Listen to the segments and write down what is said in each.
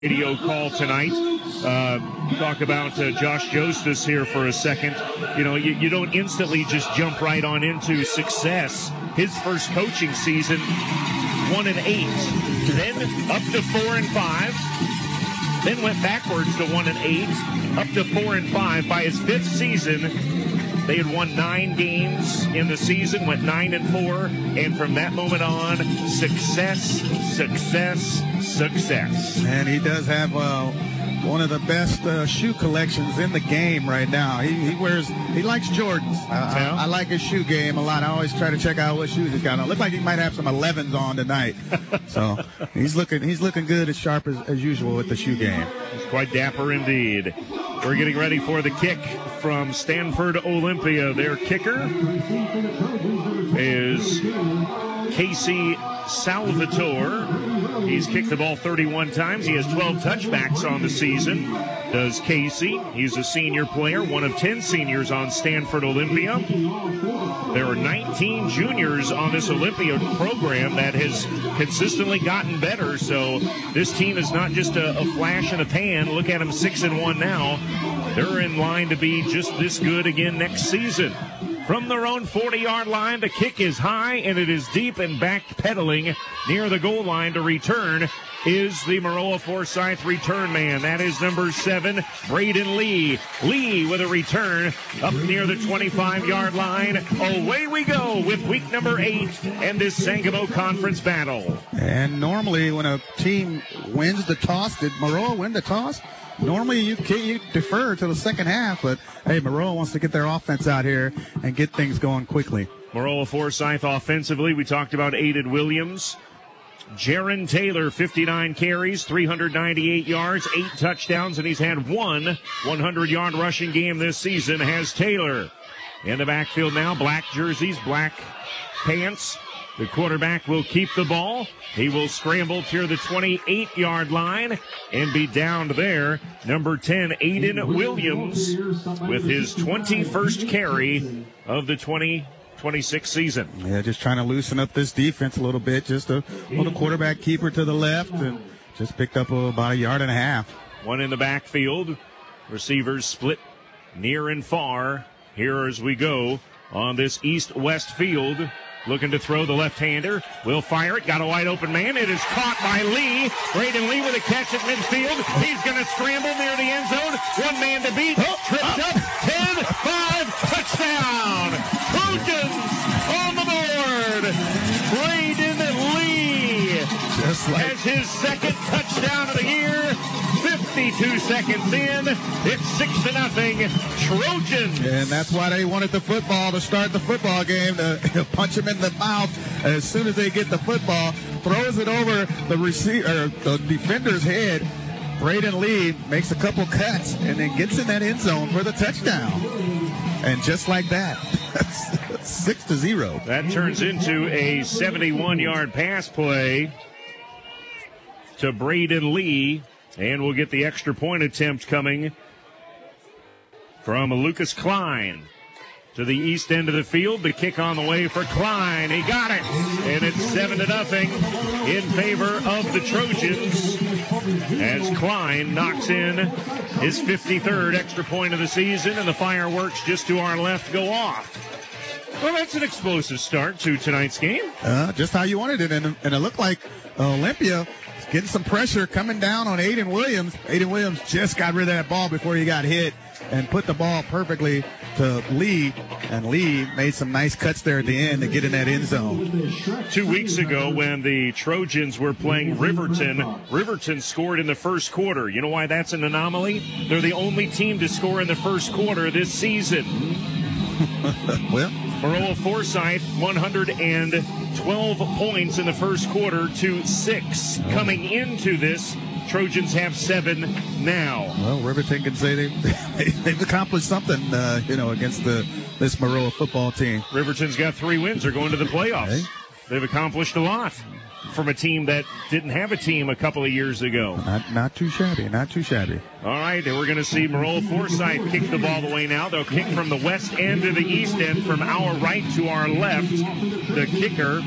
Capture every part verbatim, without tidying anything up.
radio call tonight. Uh, talk about uh, Josh Jostes here for a second. You know, you, you don't instantly just jump right on into success. His first coaching season, one and eight, then up to four and five, then went backwards to one and eight, up to four and five. By his fifth season, they had won nine games in the season, went nine and four, and from that moment on, success, success, success. And he does have uh, one of the best uh, shoe collections in the game right now. He, he wears, he likes Jordans. I, Yeah. I, I like his shoe game a lot. I always try to check out what shoes he's got on. Look like he might have some elevens on tonight. So he's looking, he's looking good, as sharp as, as usual with the shoe game. Quite dapper indeed. We're getting ready for the kick from Stanford Olympia. Their kicker is Casey Salvatore. He's kicked the ball thirty-one times. He has twelve touchbacks on the season. Does Casey. He's a senior player, one of ten seniors on Stanford Olympia. There are nineteen juniors on this Olympia program that has consistently gotten better. So this team is not just a, a flash in a pan. Look at them, six and one now. They're in line to be just this good again next season. From their own forty-yard line, the kick is high, and it is deep and backpedaling near the goal line to return is the Maroa Forsyth return man. That is number seven, Braden Lee. Lee with a return up near the twenty-five-yard line. Away we go with week number eight and this Sangamo Conference battle. And normally when a team wins the toss, did Maroa win the toss? Normally you, you defer to the second half, but hey, Maroa wants to get their offense out here and get things going quickly. Maroa Forsyth offensively, we talked about Aiden Williams. Jaron Taylor, fifty-nine carries, three hundred ninety-eight yards, eight touchdowns, and he's had one hundred-yard rushing game this season, has Taylor. In the backfield now, black jerseys, black pants. The quarterback will keep the ball. He will scramble to the twenty-eight-yard line and be downed there. Number ten, Aiden Williams, with his twenty-first carry of the twenty twenty-six season. Yeah, just trying to loosen up this defense a little bit. Just a little quarterback keeper to the left, and just picked up about a yard and a half. One in the backfield. Receivers split near and far. Here as we go on this east-west field. Looking to throw the left-hander. Will fire it. Got a wide-open man. It is caught by Lee. Braden Lee with a catch at midfield. He's going to scramble near the end zone. One man to beat. Tripped up. ten five. Touchdown. Trojans on the board. Braden Lee Just like has his second touchdown of the year. fifty-two seconds in. It's six to nothing. Trojans. And that's why they wanted the football to start the football game, to punch him in the mouth as soon as they get the football. Throws it over the receiver, the defender's head. Braden Lee makes a couple cuts and then gets in that end zone for the touchdown. And just like that, six to zero. That turns into a seventy-one-yard pass play to Braden Lee. And we'll get the extra point attempt coming from Lucas Klein. To the east end of the field, the kick on the way for Klein. He got it, and it's seven to nothing in favor of the Trojans as Klein knocks in his fifty-third extra point of the season, and the fireworks just to our left go off. Well, that's an explosive start to tonight's game. Uh, just how you wanted it, and, and it looked like Olympia getting some pressure coming down on Aiden Williams. Aiden Williams just got rid of that ball before he got hit and put the ball perfectly to Lee. And Lee made some nice cuts there at the end to get in that end zone. Two weeks ago when the Trojans were playing Riverton, Riverton scored in the first quarter. You know why that's an anomaly? They're the only team to score in the first quarter this season. Well, Maroa Forsyth, one hundred twelve points in the first quarter to six. Coming into this, Trojans have seven now. Well, Riverton can say they've, they've accomplished something, uh, you know, against the this Maroa football team. Riverton's got three wins. They're going to the playoffs. Okay. They've accomplished a lot from a team that didn't have a team a couple of years ago. Not, not too shabby, not too shabby. All right, and we're going to see Maroa Forsyth kick the ball away now. They'll kick from the west end to the east end, from our right to our left. The kicker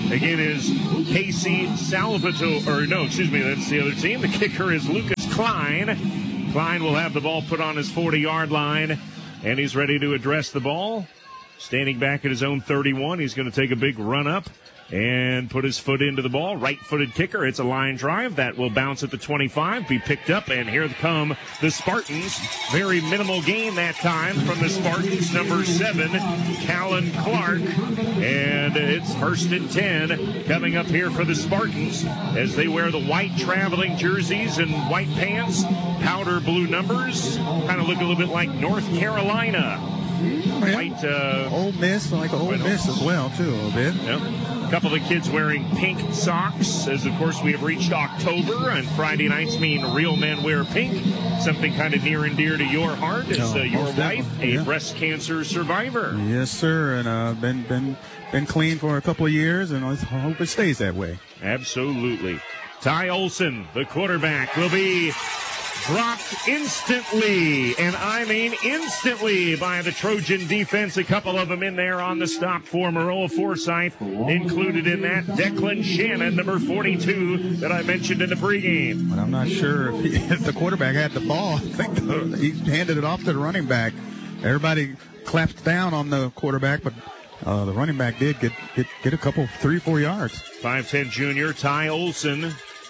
again is Casey Salvatore, or no, excuse me, that's the other team. The kicker is Lucas Klein. Klein will have the ball put on his forty-yard line, and he's ready to address the ball. Standing back at his own thirty-one, he's going to take a big run up and put his foot into the ball. Right-footed kicker. It's a line drive that will bounce at the twenty-five, be picked up, and here come the Spartans. Very minimal gain that time from the Spartans. Number seven, Callan Clark. And it's first and ten coming up here for the Spartans as they wear the white traveling jerseys and white pants, powder blue numbers. Kind of look a little bit like North Carolina. White, uh, Ole Miss, like Ole Miss as well, too, a little bit. Yep. A couple of kids wearing pink socks, as of course we have reached October, and Friday nights mean real men wear pink. Something kind of near and dear to your heart as uh, your wife, a yeah. breast cancer survivor. Yes, sir, and uh, been been been clean for a couple of years, and I hope it stays that way. Absolutely. Ty Olson, the quarterback, will be dropped instantly, and I mean instantly, by the Trojan defense. A couple of them in there on the stop for Maroa Forsyth. Included in that, Declan Shannon, number forty-two, that I mentioned in the pregame. But I'm not sure if, he, if the quarterback had the ball. I think the, he handed it off to the running back. Everybody clapped down on the quarterback, but uh, the running back did get, get, get a couple, three, four yards. five ten junior Ty Olson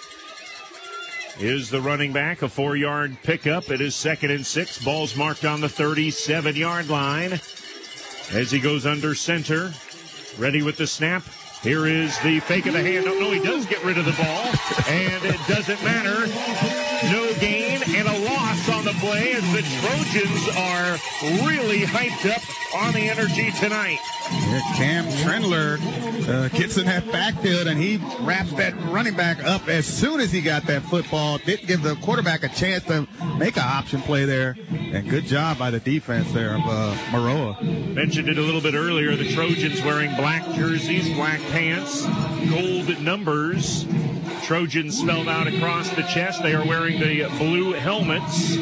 is the running back. A four-yard pickup. It is second and six. Ball's marked on the thirty-seven-yard line as he goes under center. Ready with the snap. Here is the fake of the hand. No, no, he does get rid of the ball, and it doesn't matter. No gain and a loss on the play as the Trojans are really hyped up on the energy tonight. Yeah, Cam Trendler uh, gets in that backfield, and he wraps that running back up as soon as he got that football. Didn't give the quarterback a chance to make an option play there. And good job by the defense there of uh, Maroa. Mentioned it a little bit earlier. The Trojans wearing black jerseys, black pants, gold numbers. Trojans spelled out across the chest. They are wearing the blue helmets.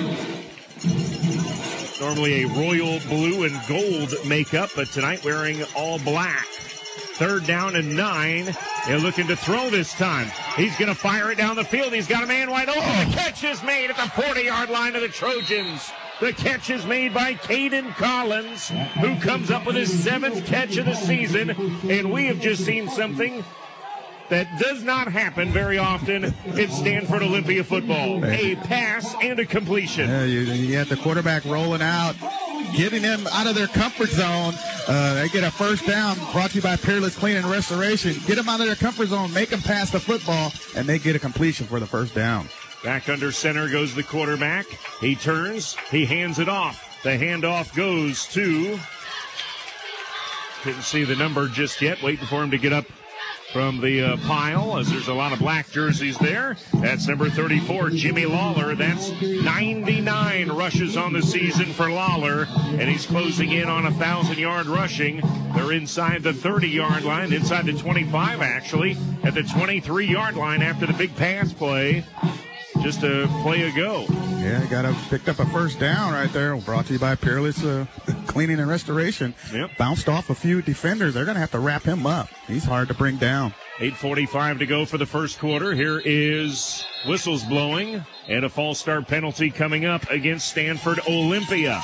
Normally a royal blue and gold makeup, but tonight wearing all black. Third down and nine. They're looking to throw this time. He's going to fire it down the field. He's got a man wide open. The catch is made at the forty-yard line of the Trojans. The catch is made by Caden Collins, who comes up with his seventh catch of the season. And we have just seen something that does not happen very often in Stanford Olympia football. A pass and a completion. Yeah, you, you had the quarterback rolling out, getting them out of their comfort zone. Uh, they get a first down, brought to you by Peerless Clean and Restoration. Get them out of their comfort zone, make them pass the football, and they get a completion for the first down. Back under center goes the quarterback. He turns, he hands it off. The handoff goes to, didn't see the number just yet, waiting for him to get up from the uh, pile, as there's a lot of black jerseys there. That's number thirty-four, Jimmy Lawler. That's ninety-nine rushes on the season for Lawler, and he's closing in on one thousand yard rushing. They're inside the thirty-yard line, inside the twenty-five, actually, at the twenty-three-yard line after the big pass play. Just a play ago. Yeah, got a, picked up a first down right there. Brought to you by Peerless uh, Cleaning and Restoration. Yep. Bounced off a few defenders. They're going to have to wrap him up. He's hard to bring down. eight forty-five to go for the first quarter. Here is whistles blowing and a false start penalty coming up against Stanford Olympia.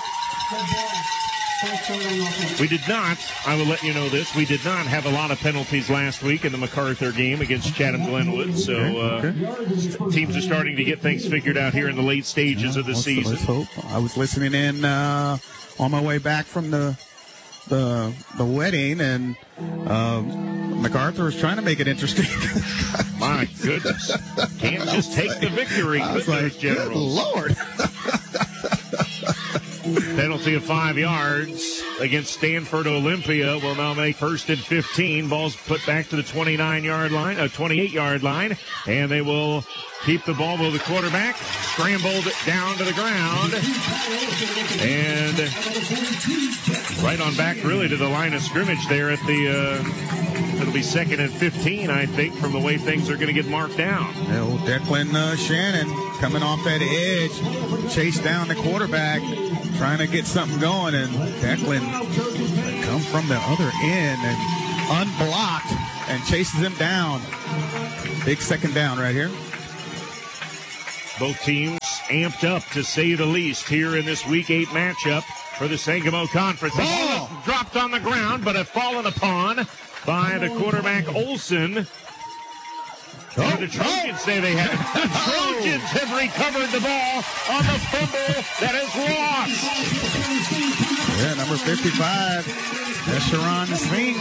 We did not, I will let you know this, we did not have a lot of penalties last week in the MacArthur game against Chatham Glenwood. So uh, okay, okay. teams are starting to get things figured out here in the late stages yeah, of the let's, season. Let's hope. I was listening in uh, on my way back from the the the wedding, and uh, MacArthur was trying to make it interesting. My goodness. Can't just take the victory. I was like, good Lord. Penalty of five yards against Stanford Olympia will now make first and fifteen. Ball's put back to the twenty-nine-yard line, a twenty-eight-yard line, and they will keep the ball with the quarterback. Scrambled down to the ground. And right on back really to the line of scrimmage there at the, uh, it'll be second and fifteen, I think, from the way things are going to get marked down. Yeah, old Declan uh, Shannon coming off that edge, chased down the quarterback, trying to get something going, and Declan come from the other end and unblocked and chases him down. Big second down right here. Both teams amped up, to say the least, here in this Week eight matchup for the Sangamo Conference. The ball is dropped on the ground, but have fallen upon by the quarterback, Olson. Oh, the Trojans say they have. The Trojans have recovered the ball on the fumble that is lost. Yeah, number fifty-five, that's Sharon Singh.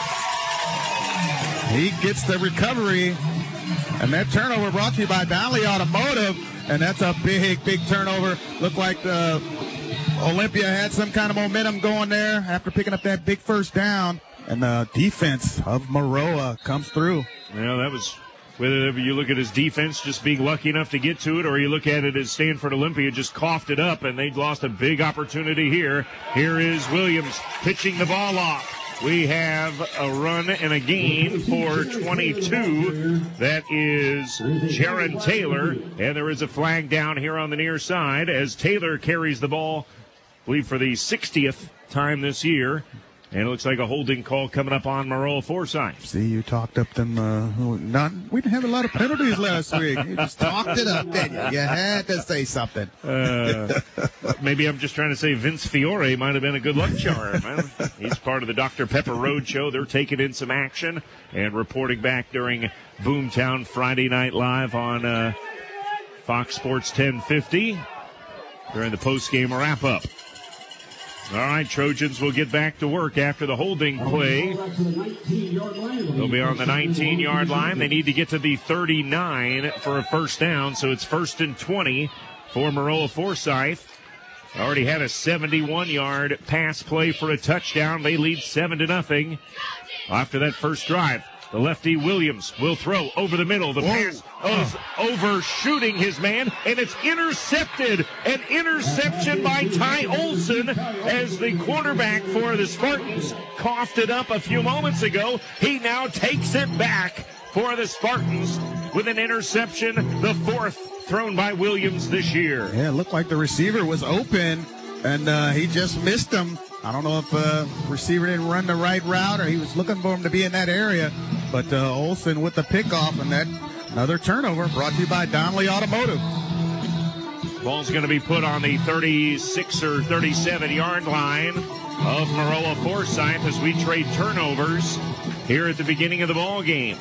He gets the recovery. And that turnover brought to you by Donnelly Automotive. And that's a big, big turnover. Looked like the Olympia had some kind of momentum going there after picking up that big first down. And the defense of Maroa comes through. Yeah, that was... Whether you look at his defense just being lucky enough to get to it, or you look at it as Stanford Olympia just coughed it up, and they'd lost a big opportunity here. Here is Williams pitching the ball off. We have a run and a gain for twenty-two. That is Jaron Taylor, and there is a flag down here on the near side as Taylor carries the ball, I believe, for the sixtieth time this year. And it looks like a holding call coming up on Maroa Forsyth. See, you talked up them. Uh, not, we didn't have a lot of penalties last week. You just talked it up, didn't you? You had to say something. Uh, maybe I'm just trying to say Vince Fiore might have been a good luck charm. He's part of the Doctor Pepper Road Show. They're taking in some action and reporting back during Boomtown Friday Night Live on uh, Fox Sports ten fifty during the postgame wrap-up. All right, Trojans will get back to work after the holding play. They'll be on the nineteen-yard line. They need to get to the thirty-nine for a first down, so it's first and twenty for Maroa Forsyth. Already had a seventy-one-yard pass play for a touchdown. They lead seven to nothing after that first drive. The lefty Williams will throw over the middle. The pass is overshooting his man, and it's intercepted. An interception by Ty Olson as the quarterback for the Spartans coughed it up a few moments ago. He now takes it back for the Spartans with an interception, the fourth thrown by Williams this year. Yeah, it looked like the receiver was open, and uh, he just missed him. I don't know if uh, receiver didn't run the right route or he was looking for him to be in that area. But uh, Olson with the pickoff, and that another turnover brought to you by Donnelly Automotive. Ball's going to be put on the thirty-six or thirty-seven-yard line of Maroa Forsyth as we trade turnovers here at the beginning of the ball game.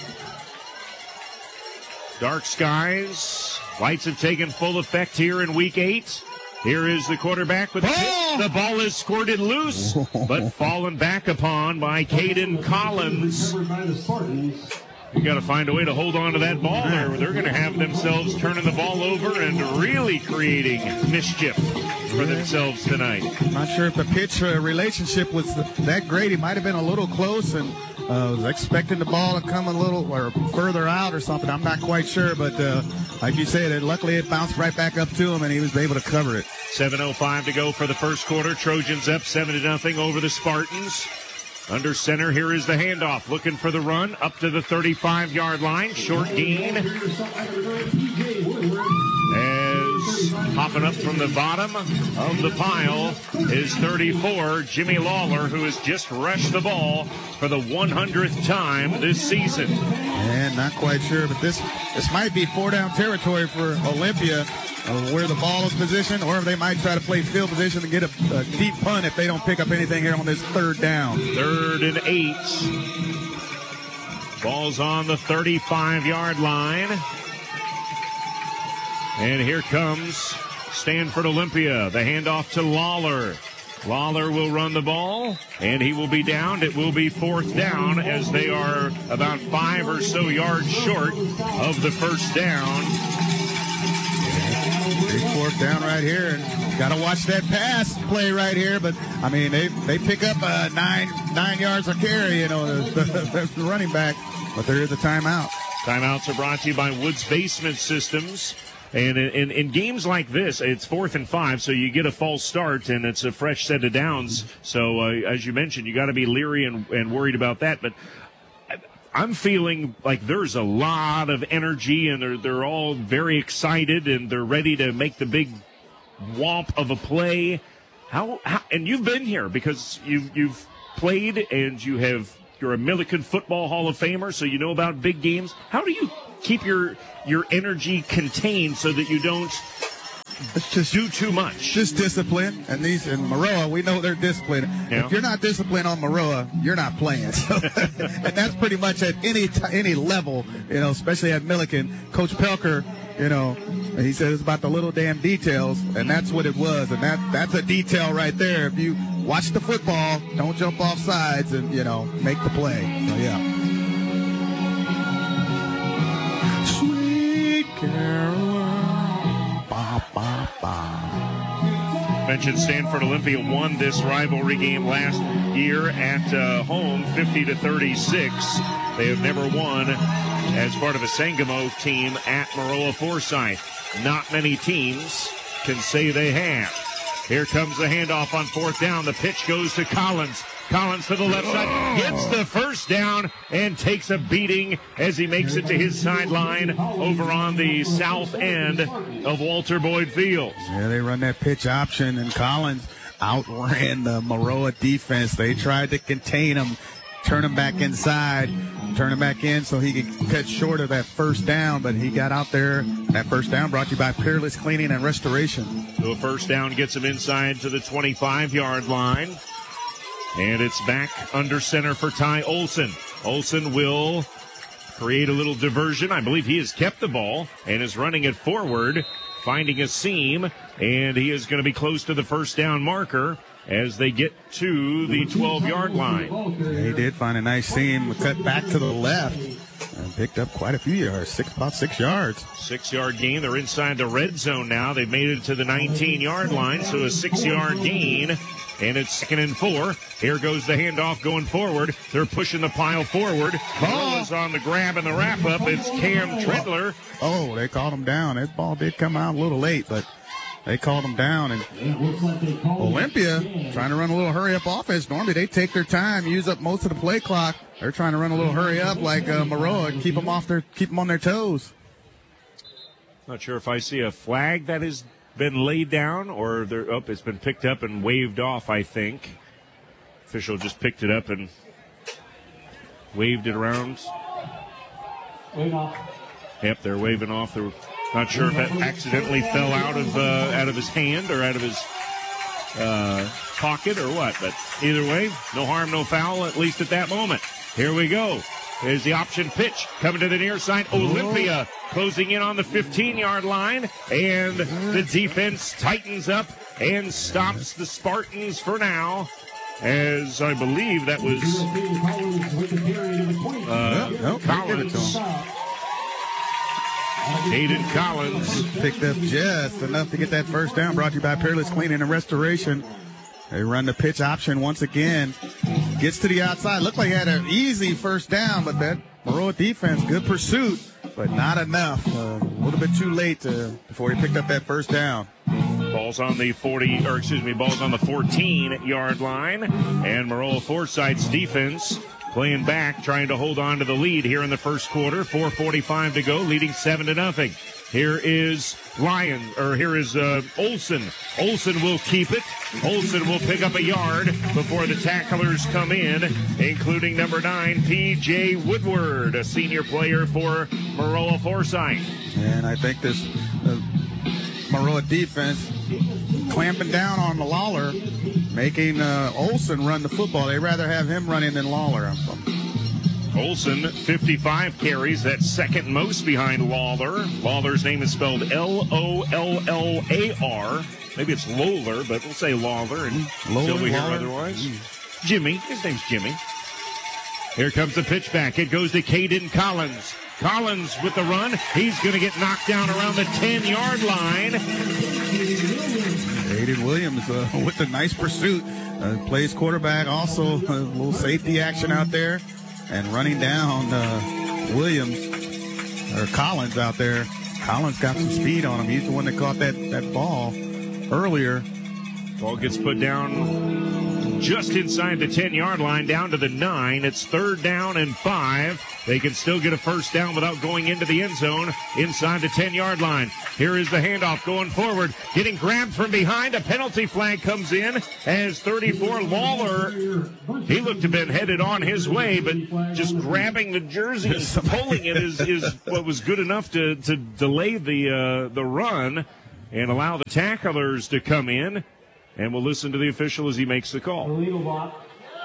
Dark skies. Lights have taken full effect here in week eight. Here is the quarterback with the ball. The ball is squirted loose, but fallen back upon by Caden Collins. You got to find a way to hold on to that ball there. They're going to have themselves turning the ball over and really creating mischief for themselves tonight. Not sure if the pitch uh, relationship was that great. He might have been a little close and uh, was expecting the ball to come a little or further out or something. I'm not quite sure, but uh, like you said, it, luckily it bounced right back up to him and he was able to cover it. seven oh five to go for the first quarter. Trojans up seven to nothing over the Spartans. Under center, here is the handoff. Looking for the run up to the thirty-five-yard line. Short gain. As hopping up from the bottom of the pile is thirty-four, Jimmy Lawler, who has just rushed the ball for the one hundredth time this season. And not quite sure, but this this might be four-down territory for Olympia. Uh, where the ball is positioned, or if they might try to play field position and get a, a deep punt if they don't pick up anything here on this third down. Third and eight. Ball's on the thirty-five-yard line. And here comes Stanford Olympia. The handoff to Lawler. Lawler will run the ball, and he will be downed. It will be fourth down as they are about five or so yards short of the first down. Big fourth down right here, and got to watch that pass play right here. But I mean, they they pick up uh, nine nine yards a carry, you know, the, the, the running back. But there is a timeout. Timeouts are brought to you by Woods Basement Systems. And in, in, in games like this, it's fourth and five, so you get a false start, and it's a fresh set of downs. So uh, as you mentioned, you got to be leery and, and worried about that. But I'm feeling like there's a lot of energy, and they're they're all very excited, and they're ready to make the big whomp of a play. How, how and you've been here because you've you've played and you have You're a Milliken Football Hall of Famer, so you know about big games. How do you keep your your energy contained so that you don't It's just do too much? Just discipline. And these in Maroa, we know they're disciplined. Yeah. If you're not disciplined on Maroa, you're not playing. So, and that's pretty much at any t- any level, you know, especially at Milliken. Coach Pelker, you know, he said it's about the little damn details, and that's what it was. And that that's a detail right there. If you watch the football, don't jump off sides, and you know, make the play. So yeah. Sweet Caroline. Ba, ba, ba. Mentioned Stanford Olympia won this rivalry game last year at uh, home, fifty to thirty-six. They have never won as part of a Sangamo team at Maroa Forsyth. Not many teams can say they have. Here comes the handoff on fourth down. The pitch goes to Collins. Collins to the left side, gets the first down and takes a beating as he makes it to his sideline over on the south end of Walter Boyd Field. Yeah, they run that pitch option, and Collins outran the Maroa defense. They tried to contain him, turn him back inside, turn him back in so he could cut short of that first down, but he got out there. That first down brought to you by Peerless Cleaning and Restoration. So a first down gets him inside to the twenty-five-yard line. And it's back under center for Ty Olson. Olson will create a little diversion. I believe he has kept the ball and is running it forward, finding a seam, and he is going to be close to the first down marker as they get to the twelve-yard line. Yeah, he did find a nice seam, cut back to the left, and picked up quite a few yards, six about six yards. Six-yard gain. They're inside the red zone now. They've made it to the nineteen-yard line, so a six-yard gain. And it's second and four. Here goes the handoff going forward. They're pushing the pile forward. Ball is on the grab and the wrap-up. It's Cam Trindler. Oh, they called him down. That ball did come out a little late, but they called him down. And Olympia trying to run a little hurry-up offense. Normally they take their time, use up most of the play clock. They're trying to run a little hurry-up like uh, Maroa and keep them off their, keep them on their toes. Not sure if I see a flag that has been laid down or they're up. Oh, it's been picked up and waved off, I think. Official just picked it up and waved it around. Wave off. Yep, they're waving off. They're not sure if it accidentally fell out of uh, out of his hand or out of his uh, pocket or what. But either way, no harm, no foul, at least at that moment. Here we go. There's the option pitch coming to the near side. Olympia closing in on the fifteen-yard line, and the defense tightens up and stops the Spartans for now, as I believe that was uh, Collins. Aiden Collins picked up just enough to get that first down. Brought to you by Peerless Cleaning and Restoration. They run the pitch option once again. Gets to the outside. Looked like he had an easy first down, but that Maroa defense, good pursuit, but not enough. Uh, a little bit too late to, before he picked up that first down. Ball's on the forty, or excuse me, ball's on the fourteen-yard line, and Maroa Forsyth's defense playing back, trying to hold on to the lead here in the first quarter. four forty-five to go, leading seven to nothing. Here is Lyon, or here is uh, Olson. Olson will keep it. Olson will pick up a yard before the tacklers come in, including number nine, P J Woodward, a senior player for Maroa Forsyth. And I think this uh, Maroa defense clamping down on the Lawler, making uh, Olson run the football. They'd rather have him running than Lawler. Olson, fifty-five carries. That's second most behind Lawler. Lawler's name is spelled L O L L A R. Maybe it's Lawler, but we'll say Lawler and until we hear otherwise. Mm. Jimmy. His name's Jimmy. Here comes the pitch back. It goes to Caden Collins. Collins with the run. He's going to get knocked down around the ten-yard line. Aiden Williams uh, with a nice pursuit. Uh, plays quarterback. Also a little safety action out there. And running down uh, Williams, or Collins out there. Collins got some speed on him. He's the one that caught that, that ball earlier. Ball gets put down just inside the ten-yard line, down to the nine. It's third down and five. They can still get a first down without going into the end zone inside the ten-yard line. Here is the handoff going forward, getting grabbed from behind. A penalty flag comes in as thirty-four Lawler, he looked to have been headed on his way, but just grabbing the jersey and pulling it is, is what was good enough to, to delay the uh, the run and allow the tacklers to come in. And we'll listen to the official as he makes the call. Illegal block.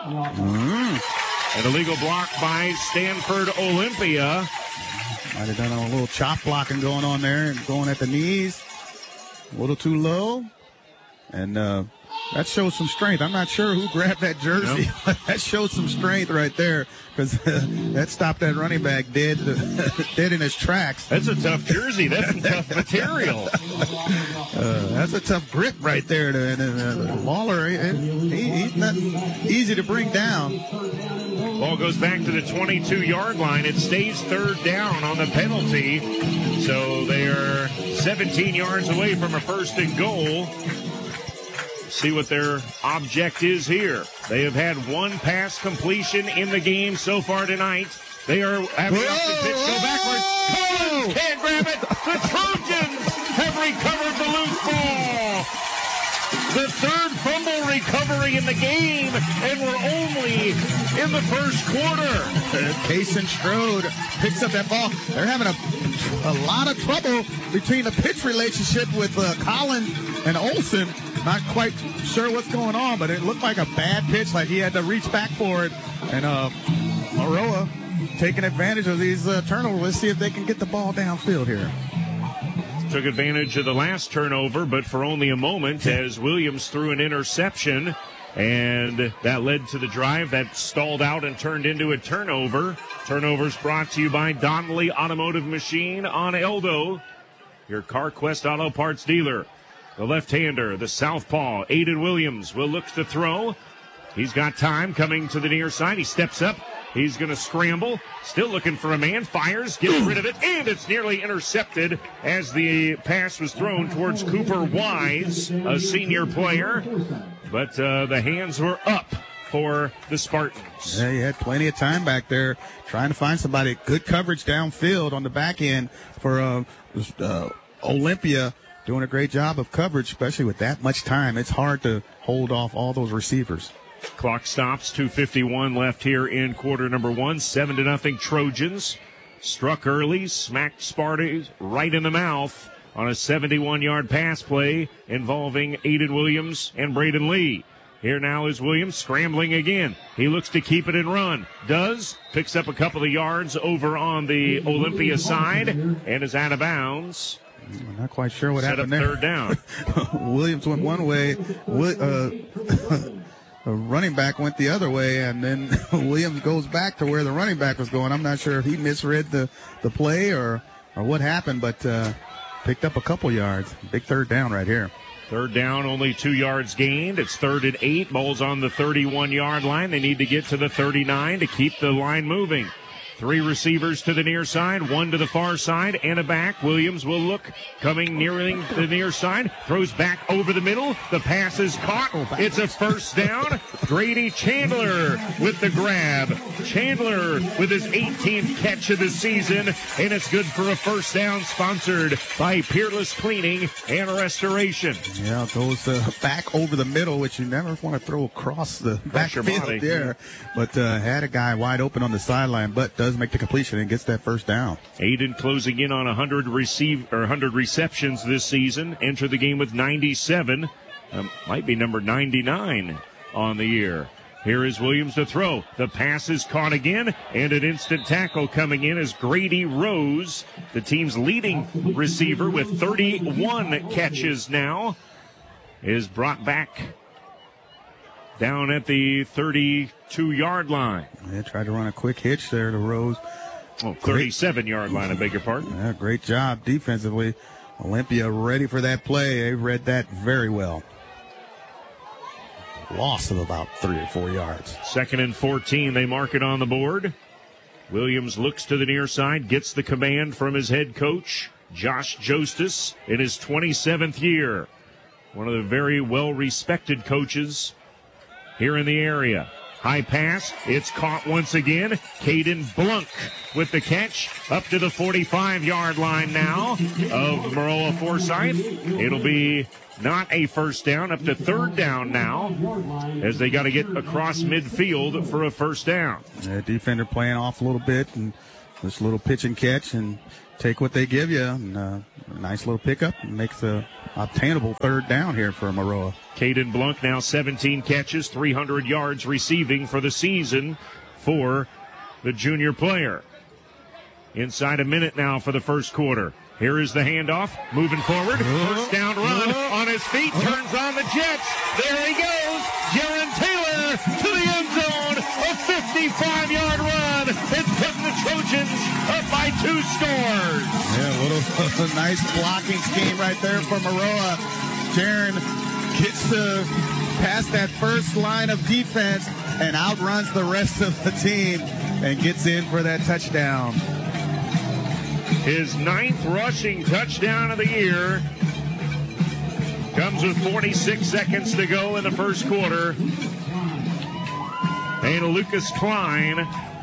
Mm. An illegal block by Stanford Olympia. Might have done a little chop blocking going on there and going at the knees. A little too low. And uh, that shows some strength. I'm not sure who grabbed that jersey. Nope. But that shows some strength right there, because uh, that stopped that running back dead, dead in his tracks. That's a tough jersey. That's some tough material. Uh, that's a tough grip right there. To, and, uh, Lawler, he, he's not easy to bring down. Ball goes back to the twenty-two-yard line. It stays third down on the penalty. So they are seventeen yards away from a first and goal. See what their object is here. They have had one pass completion in the game so far tonight. They are having the pitch go backwards. Collins can't grab it. The Trojans have recovered the loose ball. The third fumble recovery in the game, and we're only in the first quarter. Kason Strode picks up that ball. They're having a, a lot of trouble between the pitch relationship with uh, Collins and Olsen. Not quite sure what's going on, but it looked like a bad pitch, like he had to reach back for it. And uh, Maroa taking advantage of these uh, turnovers. Let's see if they can get the ball downfield here. Took advantage of the last turnover, but for only a moment, as Williams threw an interception, and that led to the drive that stalled out and turned into a turnover. Turnovers brought to you by Donnelly Automotive Machine on Eldo, your CarQuest Auto Parts dealer. The left-hander, the southpaw, Aiden Williams, will look to throw. He's got time coming to the near side. He steps up. He's going to scramble. Still looking for a man. Fires, gets rid of it, and it's nearly intercepted as the pass was thrown towards Cooper Wise, a senior player. But uh, the hands were up for the Spartans. Yeah, he had plenty of time back there trying to find somebody. Good coverage downfield on the back end for uh, uh, Olympia. Doing a great job of coverage, especially with that much time. It's hard to hold off all those receivers. Clock stops, two fifty-one left here in quarter number one. Seven to nothing Trojans. Struck early, smacked Sparty right in the mouth on a seventy-one-yard pass play involving Aiden Williams and Braden Lee. Here now is Williams scrambling again. He looks to keep it and run. Does. Picks up a couple of yards over on the Olympia side and is out of bounds. I'm not quite sure what Set happened up there. Third down. Williams went one way. Uh, the running back went the other way, and then Williams goes back to where the running back was going. I'm not sure if he misread the, the play or, or what happened, but uh, picked up a couple yards. Big third down right here. Third down, only two yards gained. It's third and eight. Ball's on the thirty-one-yard line. They need to get to the thirty-nine to keep the line moving. Three receivers to the near side, one to the far side, and a back. Williams will look, coming nearing the near side, throws back over the middle. The pass is caught. It's a first down. Grady Chandler with the grab. Chandler with his eighteenth catch of the season, and it's good for a first down, sponsored by Peerless Cleaning and Restoration. Yeah, it goes uh, back over the middle, which you never want to throw across the backfield there. But uh, had a guy wide open on the sideline, but does make the completion and gets that first down. Aiden closing in on one hundred receive or one hundred receptions this season. Entered the game with ninety-seven. Um, might be number ninety-nine on the year. Here is Williams to throw. The pass is caught again, and an instant tackle coming in as Grady Rose, the team's leading receiver with thirty-one catches now, is brought back down at the thirty-two-yard line. They tried to run a quick hitch there to Rose. Oh, thirty-seven-yard line, I beg your pardon. Yeah, great job defensively. Olympia ready for that play. They read that very well. Loss of about three or four yards. Second and fourteen, they mark it on the board. Williams looks to the near side, gets the command from his head coach, Josh Jostis, in his twenty-seventh year. One of the very well-respected coaches here in the area. High pass. It's caught once again. Caden Blunk with the catch up to the forty-five-yard line now of Maroa Forsyth. It'll be not a first down, up to third down now as they got to get across midfield for a first down. The defender playing off a little bit and this little pitch and catch and take what they give you. And, uh, a nice little pickup and makes a obtainable third down here for Maroa. Caden Blunk now seventeen catches, three hundred yards receiving for the season for the junior player. Inside a minute now for the first quarter. Here is the handoff, moving forward, first down run on his feet, turns on the Jets. There he goes, Jaron Taylor to the end zone, a fifty-five-yard run. It's putting the Trojans up by two scores. Yeah, a little a nice blocking scheme right there for Maroa. Jaron gets to past that first line of defense and outruns the rest of the team and gets in for that touchdown. His ninth rushing touchdown of the year comes with forty-six seconds to go in the first quarter. And Lucas Klein,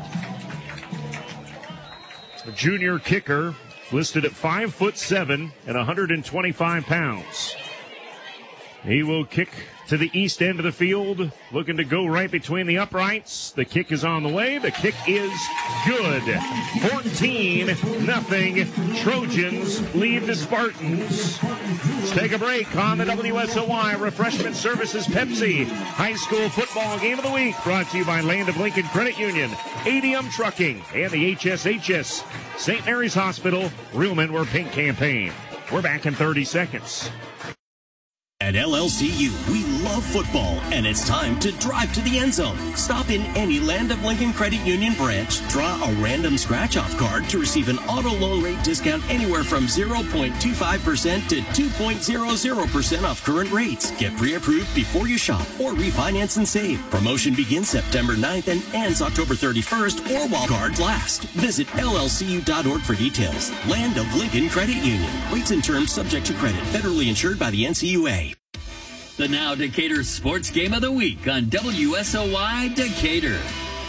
a junior kicker, listed at five foot seven and one hundred twenty-five pounds. He will kick to the east end of the field, looking to go right between the uprights. The kick is on the way. The kick is good. fourteen nothing. Trojans lead the Spartans. Let's take a break on the W S O Y Refreshment Services Pepsi High School Football Game of the Week, brought to you by Land of Lincoln Credit Union, A D M Trucking, and the H S H S Saint Mary's Hospital Real Men Wear Pink campaign. We're back in thirty seconds. At L L C U, we love football, and it's time to drive to the end zone. Stop in any Land of Lincoln Credit Union branch, draw a random scratch-off card to receive an auto loan rate discount anywhere from zero point two five percent to two point zero zero percent off current rates. Get pre-approved before you shop or refinance and save. Promotion begins September ninth and ends October thirty-first or while cards last. Visit L L C U dot org for details. Land of Lincoln Credit Union. Rates and terms subject to credit. Federally insured by the N C U A. The Now Decatur Sports Game of the Week on W S O Y Decatur.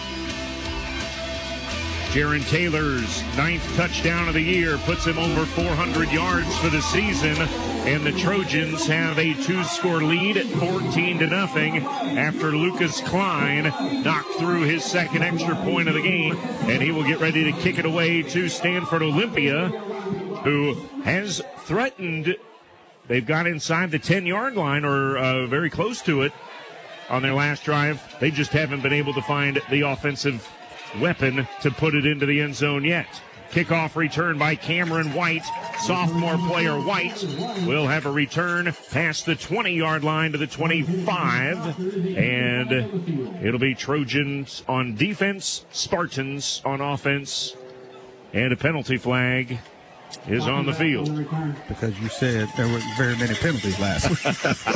Jaron Taylor's ninth touchdown of the year puts him over four hundred yards for the season, and the Trojans have a two-score lead at fourteen to nothing after Lucas Klein knocked through his second extra point of the game, and he will get ready to kick it away to Stanford Olympia, who has threatened. They've got inside the ten-yard line or uh, very close to it on their last drive. They just haven't been able to find the offensive weapon to put it into the end zone yet. Kickoff return by Cameron White. Sophomore player White will have a return past the twenty-yard line to the twenty-five. And it'll be Trojans on defense, Spartans on offense. And a penalty flag is on the field. Because you said there were very many penalties last week.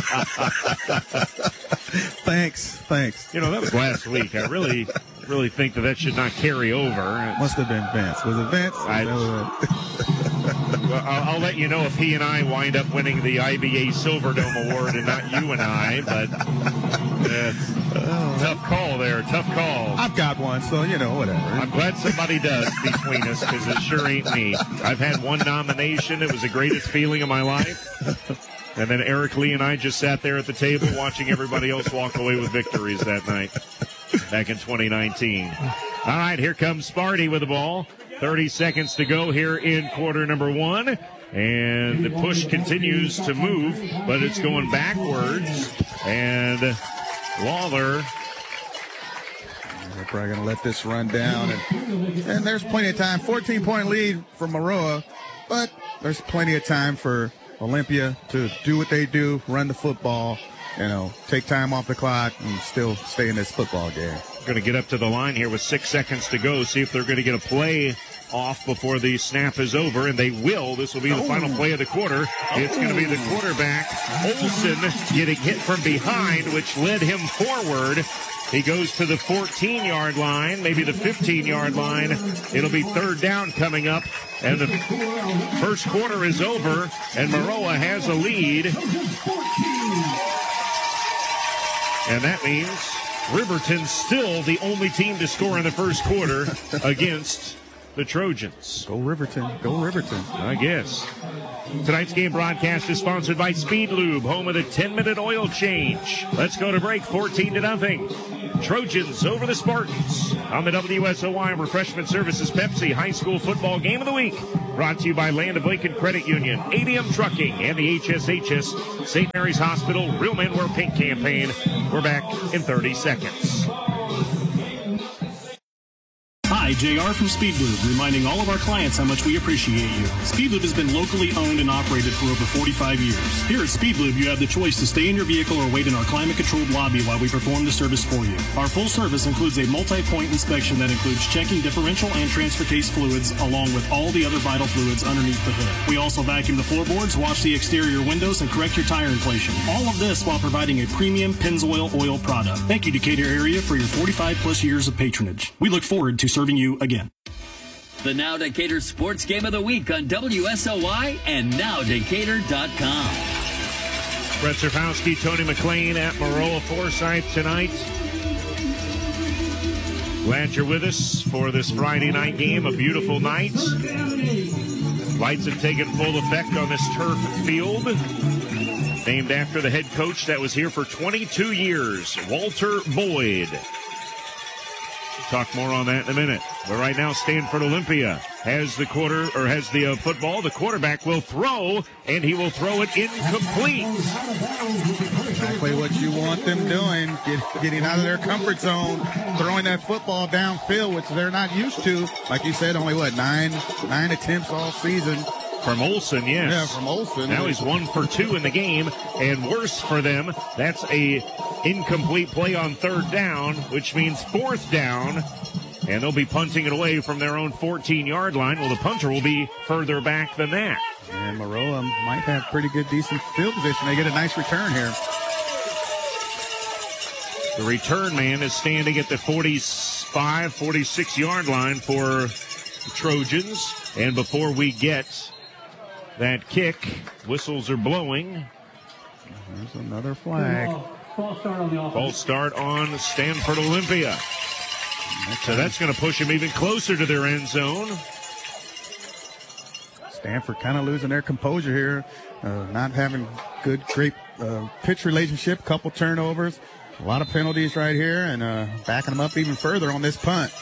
Thanks, thanks. You know, that was last week. I really, really think that that should not carry over. Must have been Vince. Was it Vince? I, well, I'll, I'll let you know if he and I wind up winning the I B A Silver Dome Award and not you and I, but uh, oh, tough call there, tough call. I've got one, so, you know, whatever. I'm glad somebody does between us, because it sure ain't me. I've had one nomination. It was the greatest feeling of my life. And then Eric Lee and I just sat there at the table watching everybody else walk away with victories that night back in twenty nineteen. All right, here comes Sparty with the ball. thirty seconds to go here in quarter number one. And the push continues to move, but it's going backwards. And Lawler. They're probably going to let this run down. And, and there's plenty of time. fourteen-point lead for Maroa, but there's plenty of time for Olympia to do what they do, run the football, you know, take time off the clock and still stay in this football game. Going to get up to the line here with six seconds to go, see if they're going to get a play off before the snap is over, and they will. This will be the oh. final play of the quarter. It's going to be the quarterback, Olson, getting hit from behind, which led him forward. He goes to the fourteen-yard line, maybe the fifteen-yard line. It'll be third down coming up, and the first quarter is over, and Maroa has a lead. And that means Riverton still the only team to score in the first quarter against the Trojans. Go Riverton. Go Riverton. I guess. Tonight's game broadcast is sponsored by Speed Lube, home of the ten-minute oil change. Let's go to break, fourteen to nothing. Trojans over the Spartans on the W S O Y Refreshment Services Pepsi High School Football Game of the Week. Brought to you by Land of Lincoln Credit Union, A D M Trucking, and the H S H S Saint Mary's Hospital Real Men Wear Pink campaign. We're back in thirty seconds. Hi, J R from Speed Lube, reminding all of our clients how much we appreciate you. Speed Lube has been locally owned and operated for over forty-five years. Here at Speed Lube, you have the choice to stay in your vehicle or wait in our climate-controlled lobby while we perform the service for you. Our full service includes a multi-point inspection that includes checking differential and transfer case fluids, along with all the other vital fluids underneath the hood. We also vacuum the floorboards, wash the exterior windows, and correct your tire inflation. All of this while providing a premium Pennzoil oil product. Thank you, Decatur area, for your forty-five plus years of patronage. We look forward to serving you again. The Now Decatur Sports Game of the Week on W S O Y and now decatur dot com. Brett Zerfowski, Tony McLean at Maroa Forsyth tonight. Glad you're with us for this Friday night game. A beautiful night. Lights have taken full effect on this turf field. Named after the head coach that was here for twenty-two years, Walter Boyd. Talk more on that in a minute. But right now, Stanford Olympia has the quarter or has the uh, football. The quarterback will throw, and he will throw it incomplete. Exactly what you want them doing, Get, getting out of their comfort zone, throwing that football downfield, which they're not used to. Like you said, only what nine nine attempts all season. From Olson, yes. Yeah, from Olson. Now he's one for two in the game, and worse for them, that's a incomplete play on third down, which means fourth down, and they'll be punting it away from their own fourteen-yard line. Well, the punter will be further back than that. And Maroa might have pretty good, decent field position. They get a nice return here. The return man is standing at the forty-five, forty-six-yard line for the Trojans, and before we get that kick, whistles are blowing. There's another flag. False start on the offense. False start on Stanford Olympia. So that's going to push them even closer to their end zone. Stanford kind of losing their composure here, uh, not having good, great uh, pitch relationship, couple turnovers, a lot of penalties right here, and uh, backing them up even further on this punt.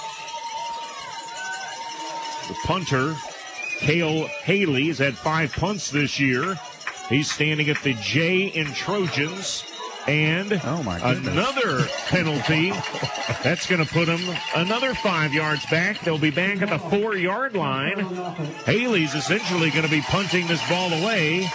The punter, Cale Haley, has had five punts this year. He's standing at the J in Trojans. And oh my another penalty. That's going to put them another five yards back. They'll be back at the four-yard line. Haley's essentially going to be punting this ball away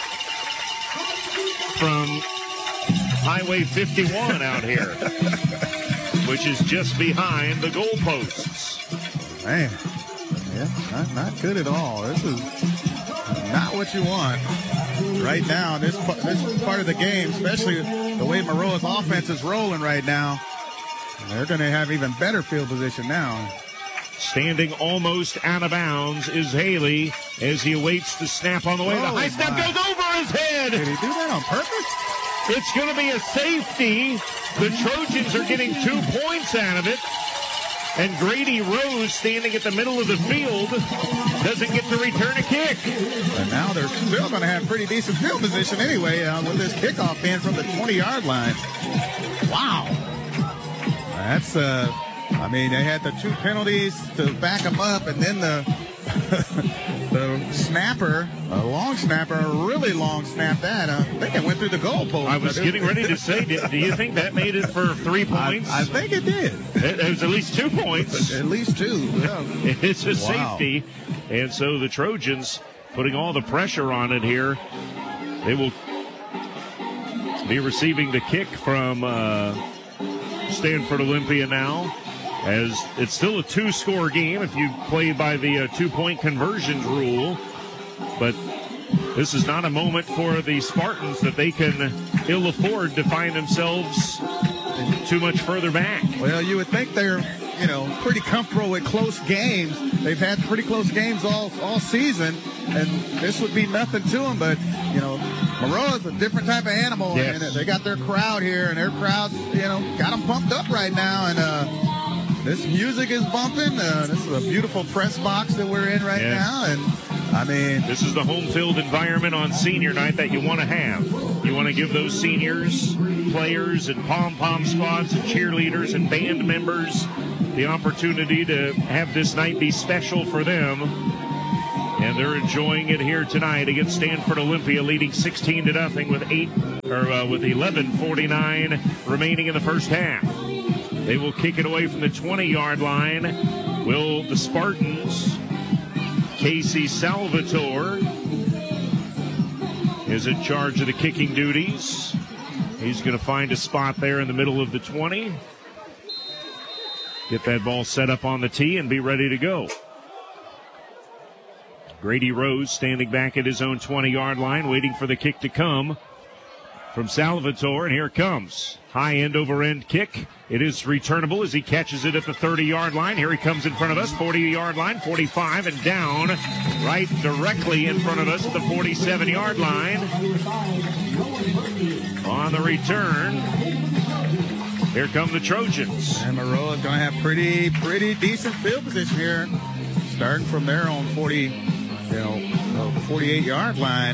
from Highway fifty-one out here, which is just behind the goalposts. Man. Yeah, not, not good at all. This is not what you want right now. This this part of the game, especially the way Maroa's offense is rolling right now, they're going to have even better field position now. Standing almost out of bounds is Haley as he awaits the snap on the way. Oh, the high snap my. goes over his head. Did he do that on purpose? It's going to be a safety. The Trojans are getting two points out of it. And Grady Rose, standing at the middle of the field, doesn't get to return a kick. And now they're still going to have pretty decent field position anyway uh, with this kickoff being from the twenty-yard line. Wow. That's, uh, I mean, they had the two penalties to back them up, and then the the snapper, a long snapper, a really long snap that. Uh, I think it went through the goalpost. I was getting ready to say, do, do you think that made it for three points? I, I think it did. It, it was at least two points. At least two. Yeah. It's a Wow. safety. And so the Trojans putting all the pressure on it here. They will be receiving the kick from uh, Stanford Olympia now, as it's still a two-score game if you play by the uh, two-point conversions rule. But this is not a moment for the Spartans that they can ill afford to find themselves too much further back. Well, you would think they're, you know, pretty comfortable with close games. They've had pretty close games all all season, and this would be nothing to them. But, you know, Maroa's a different type of animal, Yes. and they got their crowd here, and their crowd, you know, got them pumped up right now, and uh, this music is bumping. Uh, this is a beautiful press box that we're in right Yes. now, and I mean, This is the home field environment on senior night that you want to have. You want to give those seniors, players, and pom-pom squads, and cheerleaders, and band members the opportunity to have this night be special for them. And they're enjoying it here tonight against Stanford Olympia, leading sixteen to nothing with eight or uh, with eleven forty-nine remaining in the first half. They will kick it away from the twenty-yard line. Will the Spartans? Casey Salvatore is in charge of the kicking duties. He's going to find a spot there in the middle of the twenty. Get that ball set up on the tee and be ready to go. Grady Rose standing back at his own twenty-yard line, waiting for the kick to come from Salvatore, and here it comes. High end over end kick. It is returnable as he catches it at the thirty-yard line. Here he comes in front of us, forty-yard line, forty-five, and down right directly in front of us at the forty-seven-yard line. On the return, here come the Trojans. and Maroa's going to have pretty, pretty decent field position here, starting from their own forty, you know, forty-eight-yard line,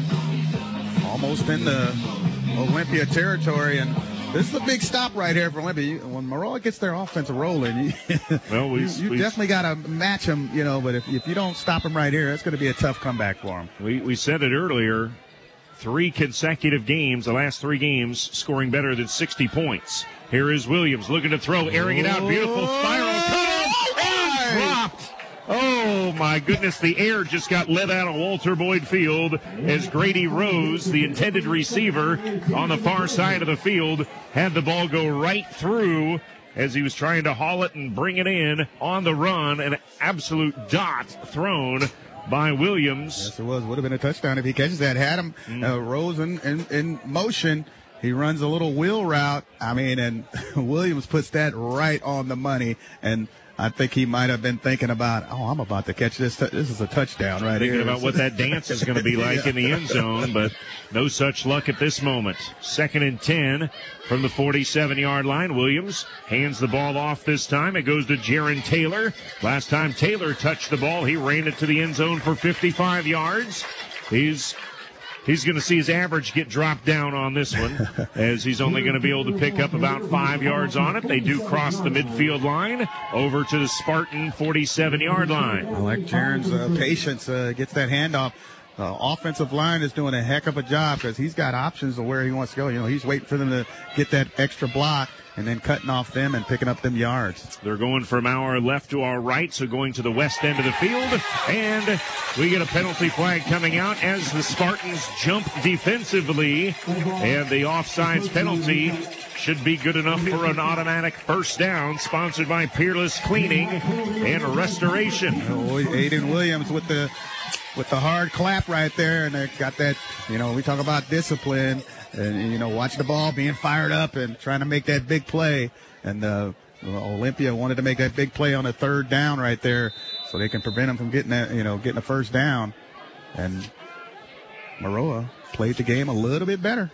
almost in the Olympia territory, and this is a big stop right here for Olympia. You, when Maroa gets their offense rolling, you, Well, we, you, you we, definitely got to match them, you know. But if, if you don't stop them right here, it's going to be a tough comeback for them. we, we said it earlier. Three consecutive games, the last three games, scoring better than sixty points. Here is Williams looking to throw, airing it out. Beautiful spiral cut and dropped. Oh, my goodness. The air just got let out of Walter Boyd Field as Grady Rose, the intended receiver on the far side of the field, had the ball go right through as he was trying to haul it and bring it in on the run. An absolute dot thrown by Williams. Yes, it was. Would have been a touchdown if he catches that. Had him uh, Rose in, in, in motion. He runs a little wheel route. I mean, and Williams puts that right on the money. And I think he might have been thinking about, oh, I'm about to catch this. T- this is a touchdown right Thinking here. about what that dance is going to be like Yeah. in the end zone, but no such luck at this moment. Second and ten from the forty-seven-yard line. Williams hands the ball off this time. It goes to Jaron Taylor. Last time Taylor touched the ball, he ran it to the end zone for fifty-five yards. He's He's going to see his average get dropped down on this one, as he's only going to be able to pick up about five yards on it. They do cross the midfield line over to the Spartan forty-seven-yard line. I like Jaron's uh, patience, uh, gets that handoff. Uh, offensive line is doing a heck of a job because he's got options of where he wants to go. You know, he's waiting for them to get that extra block and then cutting off them and picking up them yards. They're going from our left to our right, so going to the west end of the field. And we get a penalty flag coming out as the Spartans jump defensively. And the offsides penalty should be good enough for an automatic first down, sponsored by Peerless Cleaning and Restoration. Oh, Aiden Williams with the with the hard clap right there, and they got that, you know, we talk about discipline and, you know, watching the ball, being fired up and trying to make that big play. And uh, Olympia wanted to make that big play on a third down right there so they can prevent them from getting that, you know, getting a first down. And Maroa played the game a little bit better.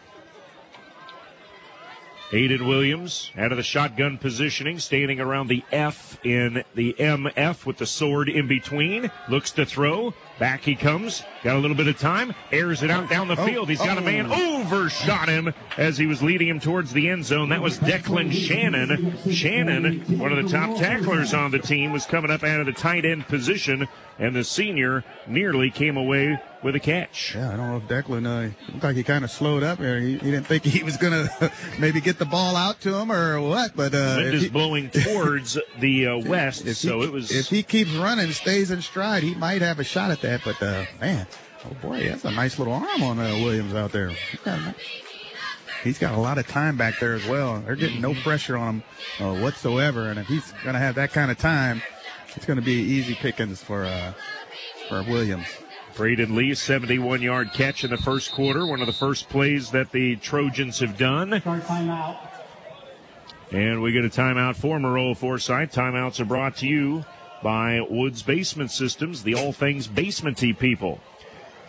Aiden Williams out of the shotgun positioning, standing around the F in the M F with the sword in between. Looks to throw. Back he comes. Got a little bit of time. Airs it out down the field. He's got a man overshot him as he was leading him towards the end zone. That was Declan Shannon. Shannon, one of the top tacklers on the team, was coming up out of the tight end position, and the senior nearly came away with a catch. Yeah, I don't know if Declan, uh, looked like he kind of slowed up there. He, he didn't think he was going to maybe get the ball out to him or what, but uh, Wind if is he- blowing towards the uh, west, If so he, it was. If he keeps running, stays in stride, he might have a shot at that. But uh, man, oh boy, that's a nice little arm on uh, Williams out there. He's got, a- he's got a lot of time back there as well. They're getting no pressure on him uh, whatsoever, and if he's going to have that kind of time, it's going to be easy pickings for uh, for Williams. Braden Lee, seventy-one-yard catch in the first quarter, one of the first plays that the Trojans have done. Start timeout. And we get a timeout for Maroa Forsyth. Timeouts are brought to you by Woods Basement Systems, the all things basementy people.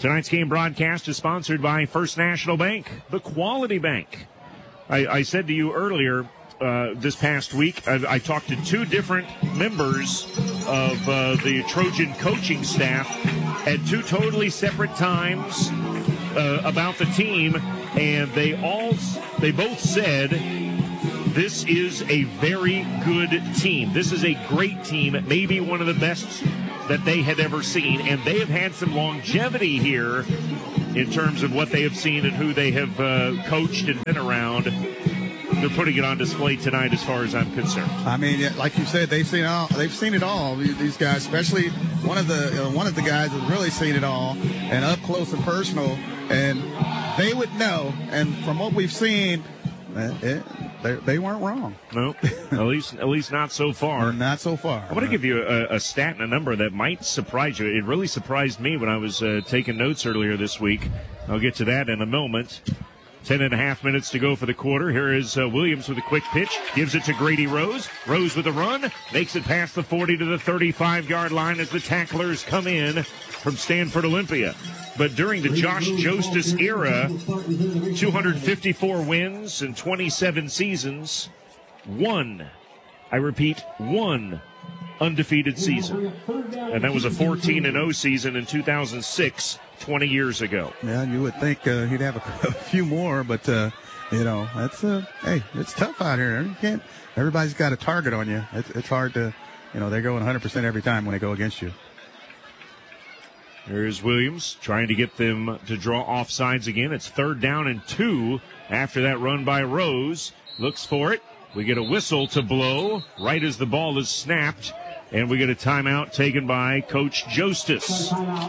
Tonight's game broadcast is sponsored by First National Bank, the quality bank. I, I said to you earlier uh, this past week, I, I talked to two different members of uh, the Trojan coaching staff at two totally separate times uh, about the team, and they all they both said this is a very good team. This is a great team, maybe one of the best that they had ever seen, and they have had some longevity here in terms of what they have seen and who they have uh, coached and been around. They're putting it on display tonight as far as I'm concerned. I mean, yeah, like you said, they've seen all. They've seen it all. These guys, especially one of the uh, one of the guys, has really seen it all and up close and personal. And they would know. And from what we've seen, uh, it, they, they weren't wrong. No, at least at least not so far. Not so far. I want to give you a, a stat and a number that might surprise you. It really surprised me when I was uh, taking notes earlier this week. I'll get to that in a moment. Ten and a half minutes to go for the quarter. Here is uh, Williams with a quick pitch. Gives it to Grady Rose. Rose with a run. Makes it past the forty to the thirty-five-yard line as the tacklers come in from Stanford Olympia. But during the Josh Jostis era, two hundred fifty-four wins in twenty-seven seasons. One, I repeat, one undefeated season. And that was a fourteen and oh season in two thousand six, twenty years ago. Yeah, you would think uh, he'd have a, a few more, but, uh, you know, that's, uh, hey, it's tough out here. You can't, everybody's got a target on you. It's, it's hard to, you know, they're going one hundred percent every time when they go against you. Here's Williams trying to get them to draw offsides again. It's third down and two after that run by Rose. Looks for it. We get a whistle to blow right as the ball is snapped, and we get a timeout taken by Coach Jostis.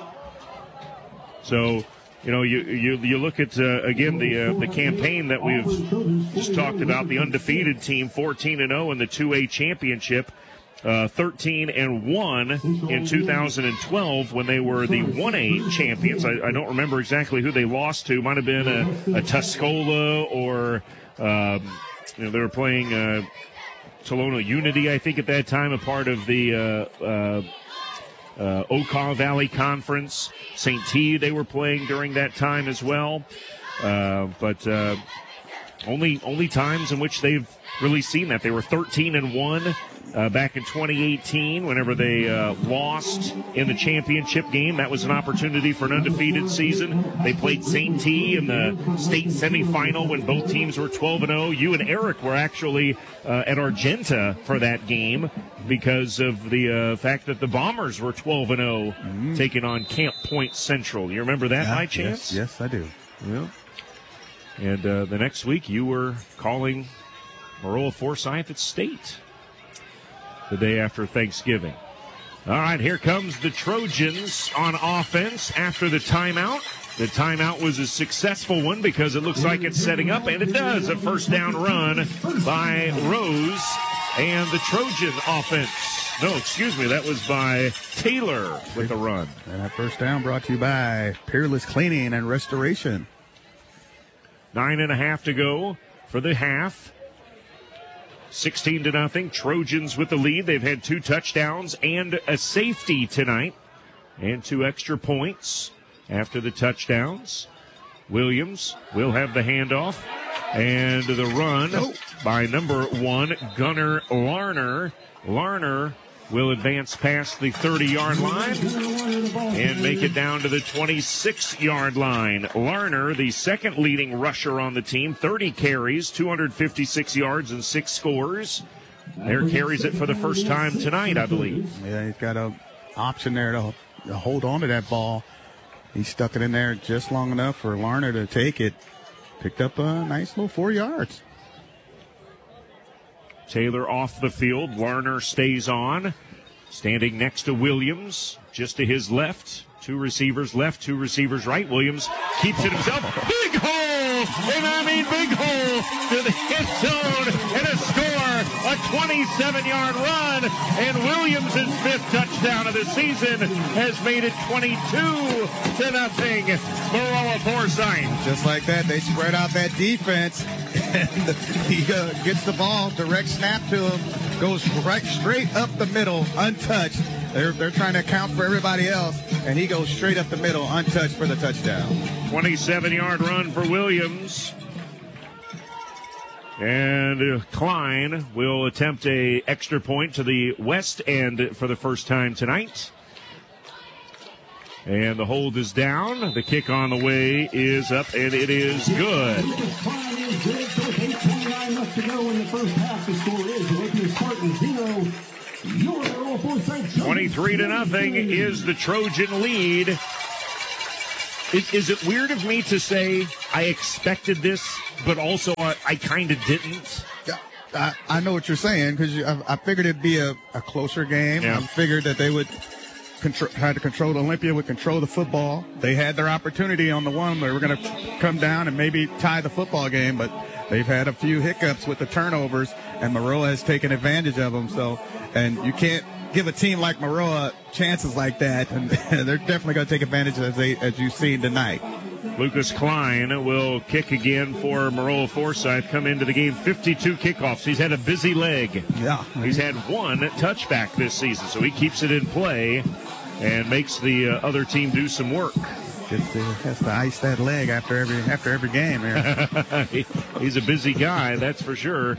So, you know, you you, you look at, uh, again, the uh, the campaign that we've just talked about, the undefeated team, fourteen and oh in the two A championship. Uh, thirteen and one in two thousand twelve when they were the one A champions. I, I don't remember exactly who they lost to. Might have been a, a Tuscola or, um, you know, they were playing uh, Tolono Unity, I think, at that time, a part of the uh, uh, uh, Okaw Valley Conference. Saint T, they were playing during that time as well. Uh, but uh, only only times in which they've really seen that. They were thirteen and one. Uh, back in twenty eighteen, whenever they uh, lost in the championship game. That was an opportunity for an undefeated season. They played Saint T in the state semifinal when both teams were twelve and oh. You and Eric were actually uh, at Argenta for that game because of the uh, fact that the Bombers were twelve and oh, mm-hmm. taking on Camp Point Central. You remember that yeah, by chance? Yes, yes, I do. Yeah. And uh, the next week, you were calling Maroa Forsyth at State the day after Thanksgiving. All right, here comes the Trojans on offense after the timeout. The timeout was a successful one because it looks like it's setting up, and it does. A first down run by Rose and the Trojan offense. No, excuse me, that was by Taylor with the run. And that first down brought to you by Peerless Cleaning and Restoration. Nine and a half to go for the half. sixteen to nothing. Trojans with the lead. They've had two touchdowns and a safety tonight, and two extra points after the touchdowns. Williams will have the handoff, and the run oh. by number one, Gunnar Larner. Larner will advance past the thirty-yard line and make it down to the twenty-six-yard line. Larner, the second leading rusher on the team, thirty carries, two hundred fifty-six yards, and six scores. There carries it for the first time tonight, I believe. Yeah, he's got an option there to, to hold on to that ball. He stuck it in there just long enough for Larner to take it. Picked up a nice little four yards. Taylor off the field. Larner stays on. Standing next to Williams, just to his left. Two receivers left, two receivers right. Williams keeps it himself. Big hole! And I mean big hole to the end zone. And a score. A a twenty-seven-yard run, and Williams' fifth touchdown of the season has made it twenty-two to nothing. Maroa Forsyth. Just like that, they spread out that defense, and he uh, gets the ball, direct snap to him, goes right straight up the middle, untouched. They're, they're trying to account for everybody else, and he goes straight up the middle, untouched for the touchdown. twenty-seven-yard run for Williams. And uh, Klein will attempt a extra point to the west end for the first time tonight. And the hold is down. The kick on the way is up, and it is good. eight twenty-nine left to go in the first half. The score is Olympia Spartans zero. twenty-three to nothing is the Trojan lead. Is, is it weird of me to say I expected this, but also I, I kind of didn't? Yeah, I, I know what you're saying, because I, I figured it'd be a, a closer game. Yeah. I figured that they would control, try to control Olympia, would control the football. They had their opportunity on the one. They were going to come down and maybe tie the football game, but they've had a few hiccups with the turnovers, and Maroa has taken advantage of them. So, and you can't give a team like Maroa chances like that, and they're definitely going to take advantage as they as you've seen tonight. Lucas Klein will kick again for Maroa Forsyth. Come into the game, fifty-two kickoffs. He's had a busy leg. Yeah, he's had one touchback this season, so he keeps it in play and makes the uh, other team do some work. Just to, has to ice that leg after every after every game there. he, he's a busy guy, that's for sure.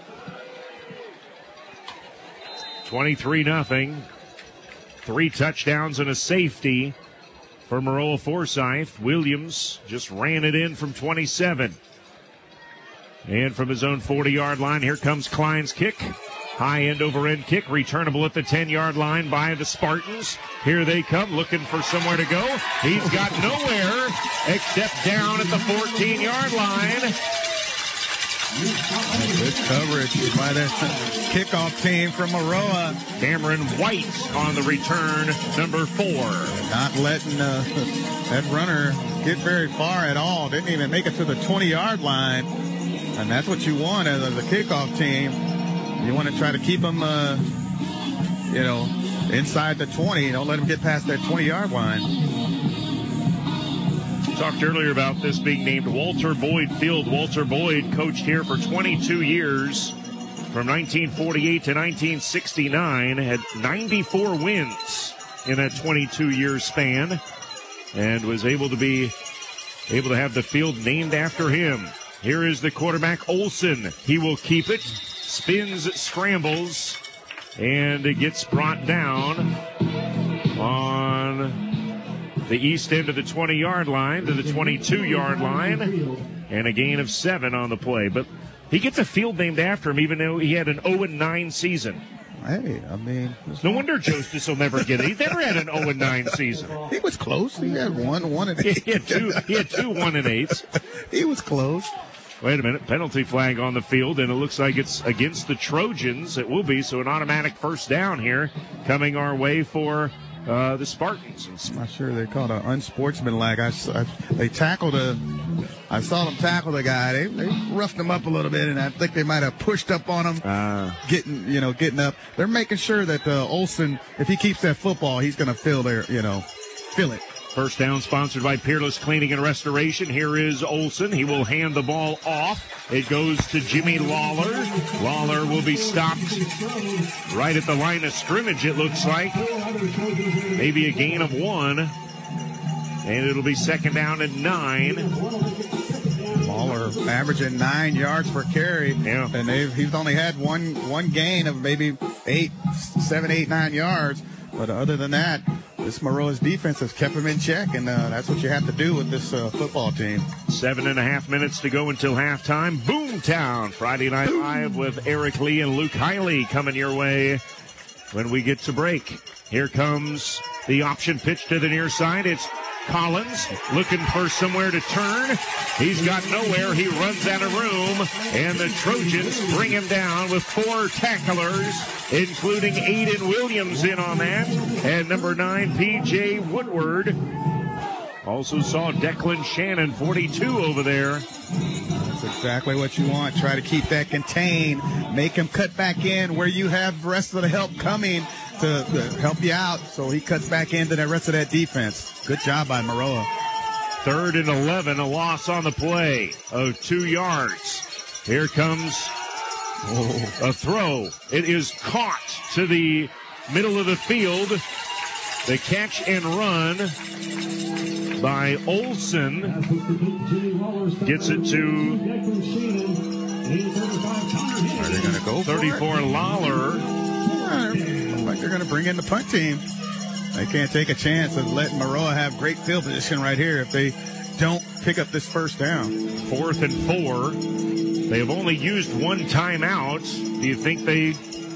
twenty-three nothing. Three touchdowns and a safety for Maroa Forsyth. Williams just ran it in from twenty-seven. And from his own forty-yard line, here comes Klein's kick. High end over end kick, returnable at the ten-yard line by the Spartans. Here they come, looking for somewhere to go. He's got nowhere except down at the fourteen-yard line. Good coverage by the kickoff team from Maroa. Cameron White on the return, number four. Not letting uh, that runner get very far at all. Didn't even make it to the twenty-yard line. And that's what you want as a kickoff team. You want to try to keep them, uh, you know, inside the twenty. Don't let them get past that twenty-yard line. Talked earlier about this being named Walter Boyd Field. Walter Boyd coached here for twenty-two years, from nineteen forty-eight to nineteen sixty-nine, had ninety-four wins in that twenty-two year span, and was able to be able to have the field named after him. Here is the quarterback, Olson. He will keep it, spins, scrambles, and it gets brought down on the east end of the twenty-yard line to the twenty-two-yard line, and a gain of seven on the play. But he gets a field named after him, even though he had an oh and nine season. Hey, I mean... No wonder Justice will never get it. He never had an oh and nine season. He was close. He had one, one and eight. He had two, he had two one and eights. He was close. Wait a minute. Penalty flag on the field, and it looks like it's against the Trojans. It will be, so an automatic first down here coming our way for... Uh, the Spartans. I'm not sure they called an unsportsmanlike. I, I, they tackled a. I saw them tackle the guy. They, they roughed him up a little bit, and I think they might have pushed up on him, uh, getting you know getting up. They're making sure that uh, Olson, if he keeps that football, he's going to fill their you know fill it. First down sponsored by Peerless Cleaning and Restoration. Here is Olson. He will hand the ball off. It goes to Jimmy Lawler. Lawler will be stopped right at the line of scrimmage, it looks like. Maybe a gain of one. And it'll be second down and nine. Lawler averaging nine yards per carry. Yeah. And they've, he's only had one, one gain of maybe eight, seven, eight, nine yards. But other than that, this Maroa's defense has kept him in check, and uh, that's what you have to do with this uh, football team. Seven and a half minutes to go until halftime. Boomtown Friday Night Boom. Live with Eric Lee and Luke Hiley coming your way when we get to break. Here comes the option pitch to the near side. It's Collins looking for somewhere to turn. He's got nowhere. He runs out of room, and the Trojans bring him down with four tacklers, including Aiden Williams in on that, and number nine, P J Woodward. Also saw Declan Shannon, forty-two, over there. It's exactly what you want. Try to keep that contained. Make him cut back in where you have the rest of the help coming to, to help you out. So he cuts back into the rest of that defense. Good job by Maroa. Third and eleven, a loss on the play of two yards. Here comes oh. a throw. It is caught to the middle of the field. The catch and run by Olsen gets it to Are they going to go thirty-four Lawler. Yeah, like they're going to bring in the punt team. They can't take a chance of letting Maroa have great field position right here if they don't pick up this first down. Fourth and four. They have only used one timeout. Do you think they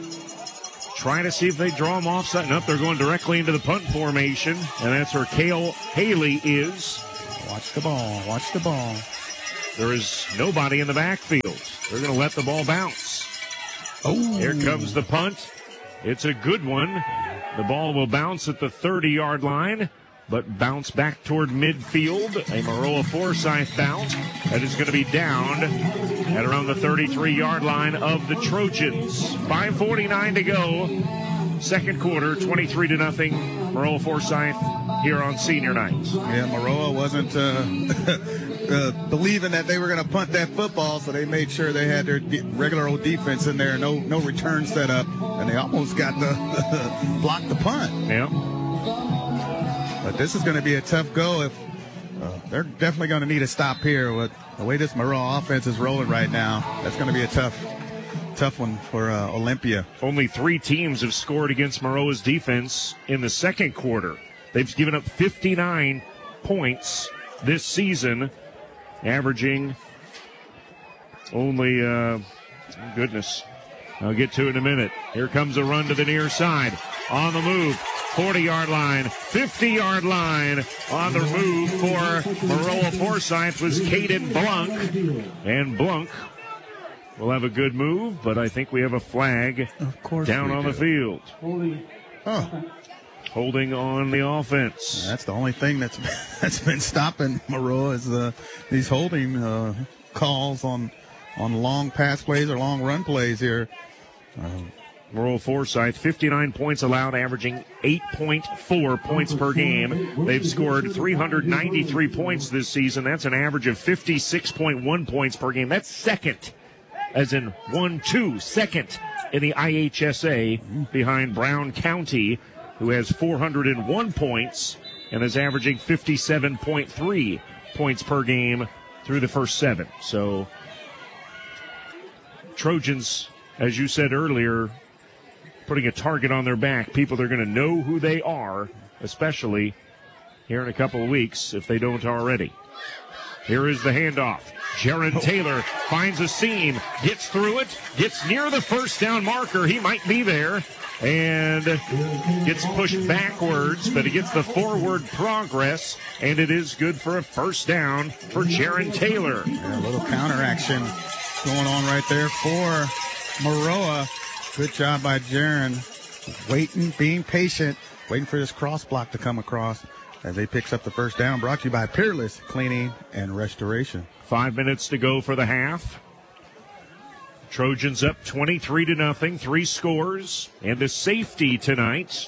try to see if they draw them off? Setting up, they're going directly into the punt formation, and that's where Cale Haley is. Watch the ball. Watch the ball. There is nobody in the backfield. They're going to let the ball bounce. Oh, here comes the punt. It's a good one. The ball will bounce at the thirty-yard line, but bounce back toward midfield. A Maroa Forsyth bounce that is going to be down at around the thirty-three-yard line of the Trojans. five forty-nine to go. Second quarter, twenty-three to nothing. Maroa Forsyth here on senior night. Yeah, Maroa wasn't uh, uh, believing that they were going to punt that football, so they made sure they had their de- regular old defense in there. No, no return set up, and they almost got the block the punt. Yeah. But this is going to be a tough go. If uh, they're definitely going to need a stop here with the way this Maroa offense is rolling right now. That's going to be a tough, tough one for uh, Olympia. Only three teams have scored against Maroa's defense in the second quarter. They've given up fifty-nine points this season, averaging only, uh, goodness, I'll get to it in a minute. Here comes a run to the near side. On the move, forty-yard line, fifty-yard line. On the move for Maroa Forsyth was Caden Blunk. And Blunk will have a good move, but I think we have a flag of course down on do. the field. Oh. Holding on the offense. That's the only thing that's that's been stopping Maroa is uh, these holding uh, calls on on long pass plays or long run plays here. Um, Maroa Forsyth, fifty-nine points allowed, averaging eight point four points per game. They've scored three hundred ninety-three points this season. That's an average of fifty-six point one points per game. That's second, as in one, two, second in the I H S A behind Brown County, who has four hundred one points and is averaging fifty-seven point three points per game through the first seven. So, Trojans, as you said earlier, putting a target on their back. People are going to know who they are, especially here in a couple of weeks, if they don't already. Here is the handoff. Jaron Taylor finds a seam, gets through it, gets near the first down marker. He might be there, and gets pushed backwards, but he gets the forward progress, and it is good for a first down for Jaron Taylor. Yeah, a little counter action going on right there for Maroa. Good job by Jaron. Waiting, being patient, waiting for this cross block to come across as he picks up the first down. Brought to you by Peerless Cleaning and Restoration. Five minutes to go for the half. Trojans up twenty-three to nothing, three scores, and a safety tonight.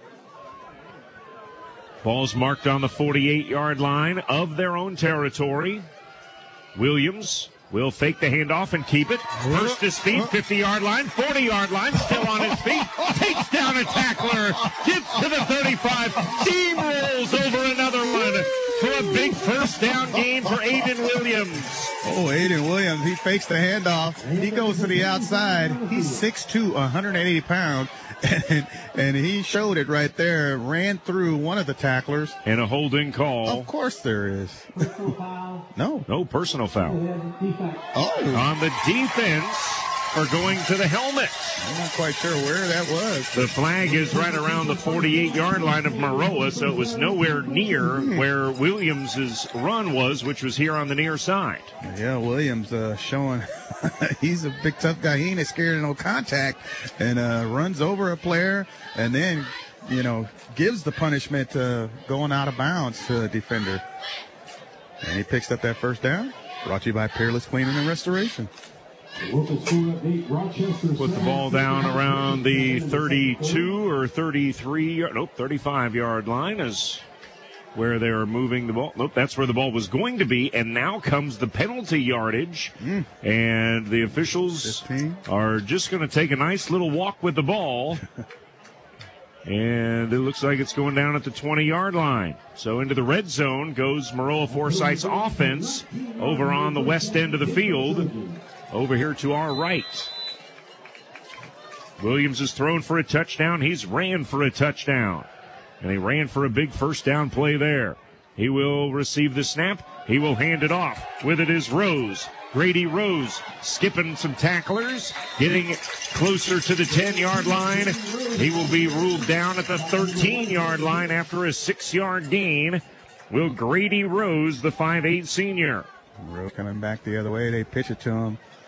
Ball's marked on the forty-eight-yard line of their own territory. Williams will fake the handoff and keep it. First his feet, fifty-yard line, forty-yard line, still on his feet. Takes down a tackler, gets to the thirty-five, steamrolls over another one for a big first down gain for Aiden Williams. Oh, Aiden Williams, he fakes the handoff. He goes to the outside. He's six two, one hundred eighty pounds, and, and he showed it right there. Ran through one of the tacklers. And a holding call. Of course there is. No. No personal foul. Oh. On the defense for going to the helmet. I'm not quite sure where that was. The flag is right around the forty-eight-yard line of Maroa, so it was nowhere near where Williams' run was, which was here on the near side. Yeah, Williams uh, showing he's a big, tough guy. He ain't scared of no contact, and uh, runs over a player, and then, you know, gives the punishment uh, going out of bounds to a defender. And he picks up that first down. Brought to you by Peerless Cleaning and Restoration. Local score update, Rochester. Put the ball down around the thirty-two or thirty-three, nope, thirty-five yard line is where they're moving the ball. Nope, that's where the ball was going to be. And now comes the penalty yardage. Mm. And the officials fifteen are just going to take a nice little walk with the ball. And it looks like it's going down at the twenty yard line. So into the red zone goes Maroa Forsyth's offense over on the west end of the field. Over here to our right. Williams is thrown for a touchdown. He's ran for a touchdown. And he ran for a big first down play there. He will receive the snap. He will hand it off. With it is Rose. Grady Rose skipping some tacklers, getting closer to the ten yard line. He will be ruled down at the thirteen yard line after a six yard gain. Will Grady Rose, the five eight senior. Rose coming back the other way. They pitch it to him.